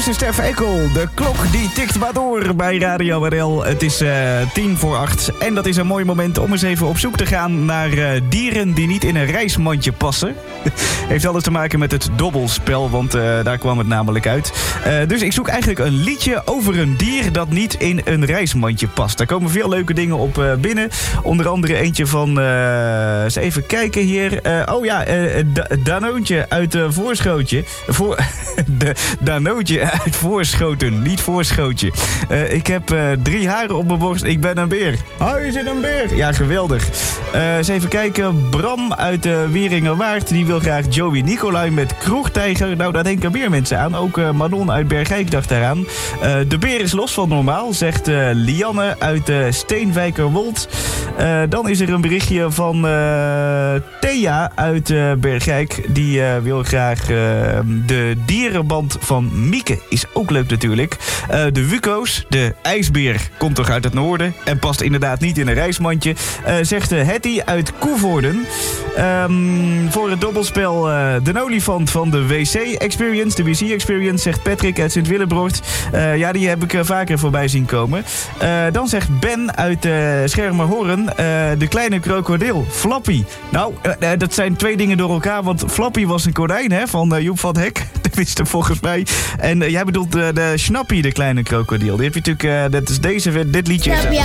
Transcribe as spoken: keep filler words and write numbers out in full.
is Stef Ekkel. De klok die tikt maar door bij Radio R L. Het is uh, tien voor acht. En dat is een mooi moment om eens even op zoek te gaan naar uh, dieren die niet in een reismandje passen. Heeft alles te maken met het dobbelspel, want uh, daar kwam het namelijk uit. Uh, dus ik zoek eigenlijk een liedje over een dier dat niet in een reismandje past. Daar komen veel leuke dingen op uh, binnen. Onder andere eentje van... Uh, eens even kijken hier. Uh, oh ja, uh, da- Danoontje uit uh, Voorschootje. Voor, de Danootje uit Voorschoten, niet Voorschootje. Uh, ik heb uh, drie haren op mijn borst. Ik ben een beer. Oh, je zit een beer. Ja, geweldig. Uh, eens even kijken. Bram uit uh, Wieringerwaard. Die wil graag Joey Nicolai met Kroegtijger. Nou, daar denken meer mensen aan. Ook uh, Manon uit Bergijk dacht daaraan. Uh, de beer is los van normaal, zegt uh, Lianne uit uh, Steenwijkerwold. Uh, dan is er een berichtje van uh, Thea uit uh, Bergijk. Die uh, wil graag uh, de dierenband van Mieke. Is ook leuk natuurlijk. Uh, de Wuko's, de ijsbeer, komt toch uit het noorden. En past inderdaad niet in een reismandje. Uh, zegt uh, Hetty uit Koevoorden. Um, voor het dobbelspel uh, de olifant van de W C-experience. De W C-experience, zegt Patrick uit Sint-Willebroort. Uh, ja, die heb ik uh, vaker voorbij zien komen. Uh, dan zegt Ben uit uh, Schermerhorn. Uh, de kleine krokodil, Flappy. Nou, uh, uh, dat zijn twee dingen door elkaar. Want Flappy was een konijn, hè, van uh, Joep van het Hek. Dat wist hem volgens mij. En uh, jij bedoelt uh, de Schnappy, de kleine krokodil. Die heb je natuurlijk, uh, dat is deze, dit liedje.